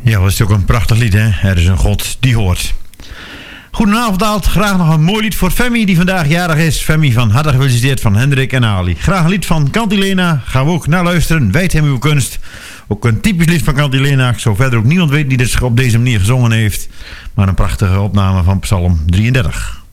Ja, dat is ook een prachtig lied, hè? Er is een God die hoort. Goedenavond, Aalt. Graag nog een mooi lied voor Femi, die vandaag jarig is. Femi, van harte gefeliciteerd van Hendrik en Ali. Graag een lied van Cantilena. Gaan we ook naar luisteren. Wijd hem uw kunst. Ook een typisch lied van Cantilena. Ik zou verder ook niemand weten die dit op deze manier gezongen heeft. Maar een prachtige opname van Psalm 33.